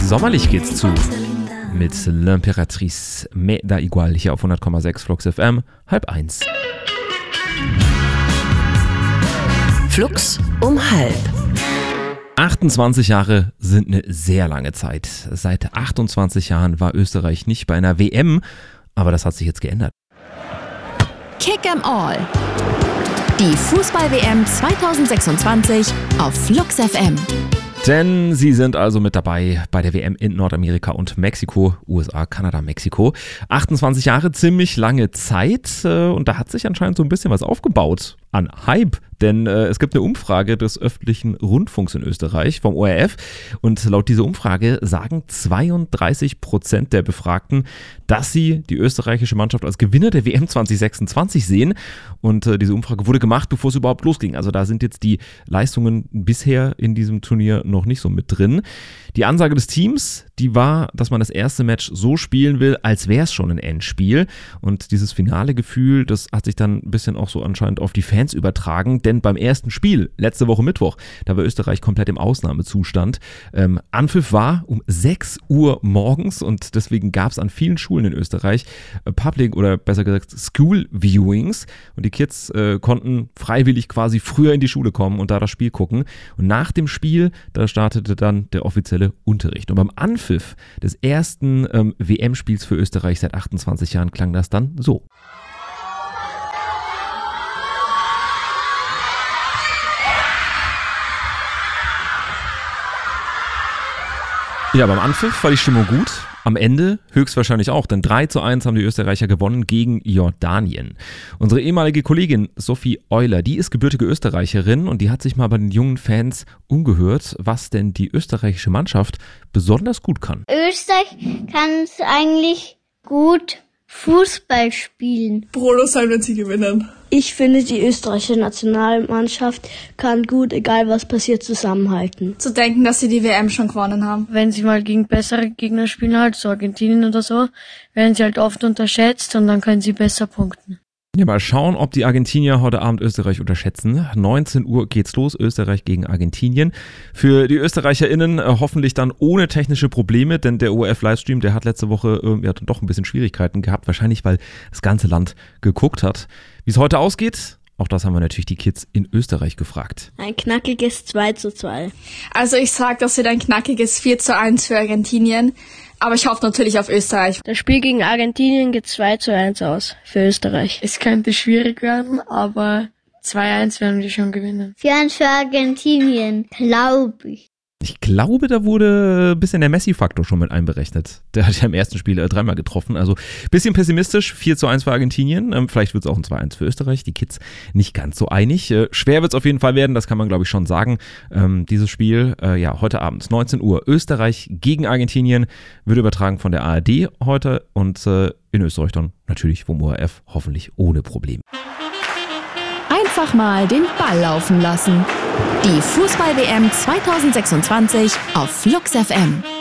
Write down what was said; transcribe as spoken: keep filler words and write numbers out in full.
Sommerlich geht's zu. Mit L'Impératrice, mais da igual, hier auf hundert Komma sechs Flux F M, halb eins. Flux um halb. achtundzwanzig Jahre sind eine sehr lange Zeit. Seit achtundzwanzig Jahren war Österreich nicht bei einer W M, aber das hat sich jetzt geändert. Kick 'em all. Die Fußball-W M zwanzig sechsundzwanzig auf Flux F M. Denn sie sind also mit dabei bei der W M in Nordamerika und Mexiko, U S A, Kanada, Mexiko. achtundzwanzig Jahre, ziemlich lange Zeit und da hat sich anscheinend so ein bisschen was aufgebaut an Hype. Denn äh, es gibt eine Umfrage des öffentlichen Rundfunks in Österreich vom O R F und laut dieser Umfrage sagen zweiunddreißig Prozent der Befragten, dass sie die österreichische Mannschaft als Gewinner der W M zwanzig sechsundzwanzig sehen. Und äh, diese Umfrage wurde gemacht, bevor es überhaupt losging. Also da sind jetzt die Leistungen bisher in diesem Turnier noch nicht so mit drin. Die Ansage des Teams, die war, dass man das erste Match so spielen will, als wäre es schon ein Endspiel. Und dieses finale Gefühl, das hat sich dann ein bisschen auch so anscheinend auf die Fans übertragen. Denn beim ersten Spiel, letzte Woche Mittwoch, da war Österreich komplett im Ausnahmezustand. Ähm, Anpfiff war um sechs Uhr morgens und deswegen gab es an vielen Schulen in Österreich äh, Public oder besser gesagt School Viewings. Und die Kids äh, konnten freiwillig quasi früher in die Schule kommen und da das Spiel gucken. Und nach dem Spiel, da startete dann der offizielle Unterricht. Und beim Anpfiff des ersten ähm, W M-Spiels für Österreich seit achtundzwanzig Jahren klang das dann so. Ja, beim Anpfiff war die Stimmung gut. Am Ende höchstwahrscheinlich auch, denn drei zu eins haben die Österreicher gewonnen gegen Jordanien. Unsere ehemalige Kollegin Sophie Euler, die ist gebürtige Österreicherin und die hat sich mal bei den jungen Fans umgehört, was denn die österreichische Mannschaft besonders gut kann. Österreich kann es eigentlich gut Fußball spielen. Brolo sein, wenn sie gewinnen. Ich finde, die österreichische Nationalmannschaft kann gut, egal was passiert, zusammenhalten. Zu denken, dass sie die W M schon gewonnen haben. Wenn sie mal gegen bessere Gegner spielen, halt so Argentinien oder so, werden sie halt oft unterschätzt und dann können sie besser punkten. Ja, mal schauen, ob die Argentinier heute Abend Österreich unterschätzen. neunzehn Uhr geht's los, Österreich gegen Argentinien. Für die ÖsterreicherInnen äh, hoffentlich dann ohne technische Probleme, denn der O R F-Livestream, der hat letzte Woche äh, ja, doch ein bisschen Schwierigkeiten gehabt, wahrscheinlich weil das ganze Land geguckt hat. Wie es heute ausgeht, auch das haben wir natürlich die Kids in Österreich gefragt. Ein knackiges zwei zu zwei. Also ich sag, das wird ein knackiges vier zu eins für Argentinien. Aber ich hoffe natürlich auf Österreich. Das Spiel gegen Argentinien geht zwei zu eins aus für Österreich. Es könnte schwierig werden, aber zwei eins werden wir schon gewinnen. vier eins für Argentinien, glaube ich. Ich glaube, da wurde ein bisschen der Messi-Faktor schon mit einberechnet. Der hat ja im ersten Spiel äh, dreimal getroffen. Also ein bisschen pessimistisch, vier zu eins für Argentinien. Ähm, vielleicht wird es auch ein zwei eins für Österreich. Die Kids nicht ganz so einig. Äh, schwer wird es auf jeden Fall werden, das kann man glaube ich schon sagen. Ähm, dieses Spiel, äh, ja, heute Abend, neunzehn Uhr, Österreich gegen Argentinien, wird übertragen von der A R D heute und äh, in Österreich dann natürlich vom O R F, hoffentlich ohne Problem. Einfach mal den Ball laufen lassen. Die Fußball-W M zwanzig sechsundzwanzig auf Flux F M.